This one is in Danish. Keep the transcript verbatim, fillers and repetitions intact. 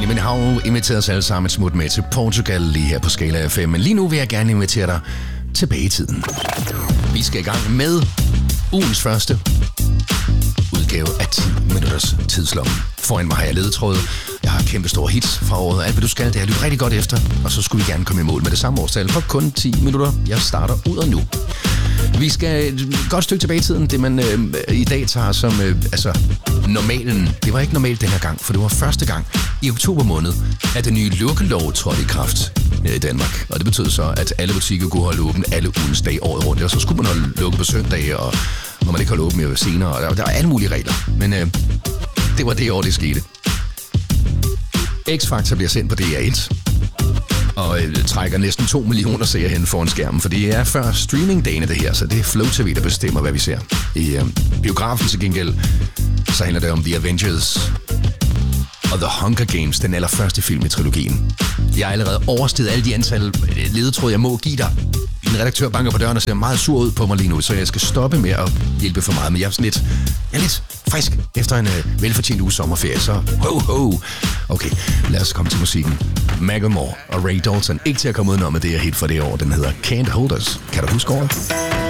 Jamen, jeg har jo inviteret os alle sammen et smut med til Portugal lige her på Skala F M, men lige nu vil jeg gerne invitere dig tilbage i tiden. Vi skal i gang med ugens første udgave af ti minutters tidslomme. Foran mig har jeg ledetråde. Jeg har kæmpe store hits fra året. Alt hvad du skal, det er lytte rigtig godt efter. Og så skulle vi gerne komme i mål med det samme årstal for kun ti minutter. Jeg starter ud af nu. Vi skal et godt stykke tilbage i tiden. Det man øh, i dag tager som øh, altså, normalen. Det var ikke normalt den her gang, for det var første gang i oktober måned, at den nye lukkelov trådte i kraft i Danmark. Og det betød så, at alle butikker kunne holde åbent alle ugens dage året rundt. Og så skulle man holde lukket på søndage, og når man ikke holde åbent senere. Og der, der var alle mulige regler. Men øh, det var det år, det skete. X-Factor bliver sendt på D R et. Og øh, trækker næsten to millioner seere hen foran skærmen, for det er før streamingdagene det her, så det er Flow T V, der bestemmer, hvad vi ser. I øh, biografen til gengæld, så handler det om The Avengers og The Hunger Games, den allerførste film i trilogien. Jeg har allerede oversteget alle de antal ledetråd, jeg må give dig. Min redaktør banker på døren og ser meget sur ud på mig lige nu, så jeg skal stoppe med at hjælpe for meget. Men jeg er sådan lidt, jeg er lidt frisk efter en øh, velfortjent uge sommerferie, så ho ho. Okay, lad os komme til musikken. Macklemore og Ray Dalton, ikke til at komme udenom med det her hit for det år. Den hedder Can't Hold Us. Kan du huske året?